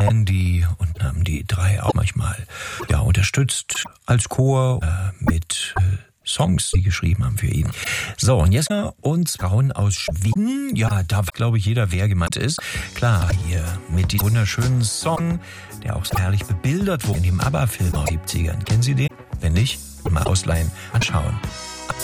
Andy und haben die drei auch manchmal unterstützt als Chor mit Songs, die geschrieben haben für ihn. So, und jetzt uns Frauen aus Schweden. Ja, da glaube ich jeder, wer gemeint ist. Klar, hier mit diesem wunderschönen Song, der auch so herrlich bebildert wurde in dem ABBA-Film aus den 70ern. Kennen Sie den? Wenn nicht, mal ausleihen, anschauen.